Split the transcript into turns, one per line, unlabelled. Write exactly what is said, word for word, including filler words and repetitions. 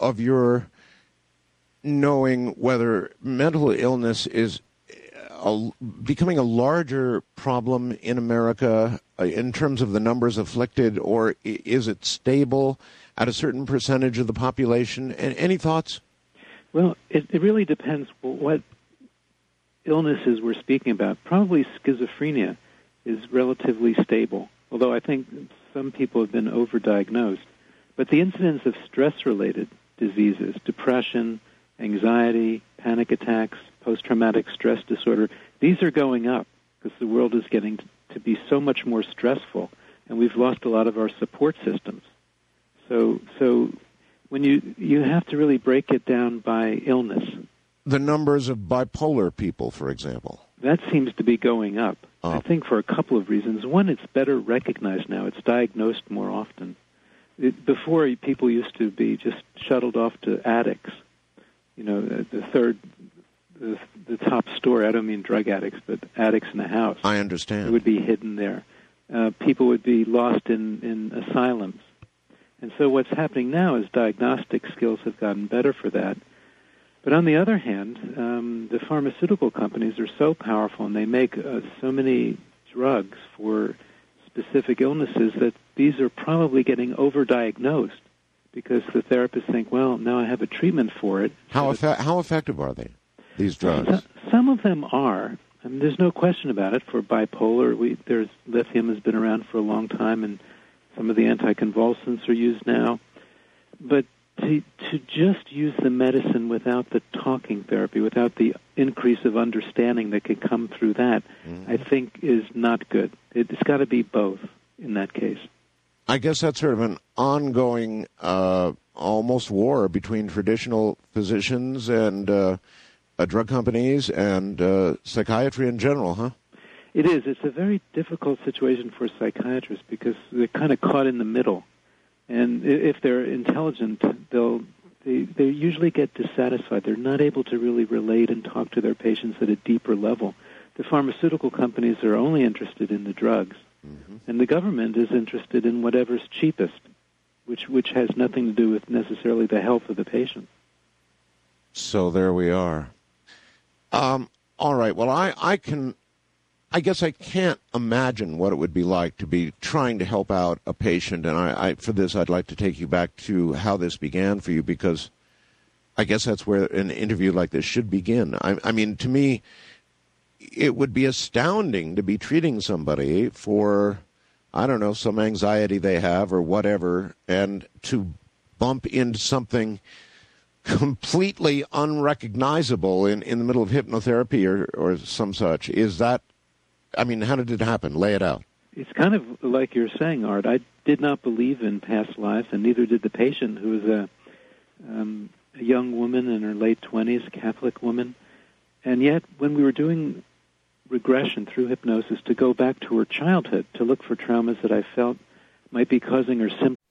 of your knowing whether mental illness is a, becoming a larger problem in America uh, in terms of the numbers afflicted, or is it stable at a certain percentage of the population? And any thoughts?
Well, it, it really depends what illnesses we're speaking about. Probably schizophrenia is relatively stable, although I think some people have been overdiagnosed. But the incidence of stress-related diseases, depression, anxiety, panic attacks, post-traumatic stress disorder, these are going up because the world is getting to be so much more stressful, and we've lost a lot of our support systems. So, so when you you have to really break it down by illness.
The numbers of bipolar people, for example.
That seems to be going up.
Oh.
I think for a couple of reasons. One, it's better recognized now. It's diagnosed more often. It, before, people used to be just shuttled off to addicts. You know, the, the third, the, the top story, I don't mean drug addicts, but addicts in the house.
I understand.
It would be hidden there. Uh, people would be lost in, in asylums. And so what's happening now is diagnostic skills have gotten better for that. But on the other hand, um, the pharmaceutical companies are so powerful, and they make uh, so many drugs for specific illnesses that these are probably getting overdiagnosed because the therapists think, well, now I have a treatment for it.
How,
so
effe- how effective are they, these drugs?
Uh, some of them are. I mean, there's no question about it. For bipolar, we, there's lithium has been around for a long time, and some of the anticonvulsants are used now. But to, to just use the medicine without the talking therapy, without the increase of understanding that could come through that, mm-hmm. I think is not good. It's got to be both in that case.
I guess that's sort of an ongoing, uh, almost war between traditional physicians and uh, uh, drug companies and uh, psychiatry in general, huh?
It is. It's a very difficult situation for psychiatrists because they're kind of caught in the middle. And if they're intelligent, they'll they, they usually get dissatisfied. They're not able to really relate and talk to their patients at a deeper level. The pharmaceutical companies are only interested in the drugs, mm-hmm. and the government is interested in whatever's cheapest, which which has nothing to do with necessarily the health of the patient.
So there we are. Um, all right. Well, I, I can... I guess I can't imagine what it would be like to be trying to help out a patient, and I, I, for this I'd like to take you back to how this began for you, because I guess that's where an interview like this should begin. I, I mean, to me, it would be astounding to be treating somebody for, I don't know, some anxiety they have or whatever, and to bump into something completely unrecognizable in, in the middle of hypnotherapy or, or some such. Is that I mean, how did it happen? Lay it out.
It's kind of like you're saying, Art. I did not believe in past lives, and neither did the patient, who was a, um, a young woman in her late twenties, a Catholic woman. And yet, when we were doing regression through hypnosis to go back to her childhood to look for traumas that I felt might be causing her symptoms,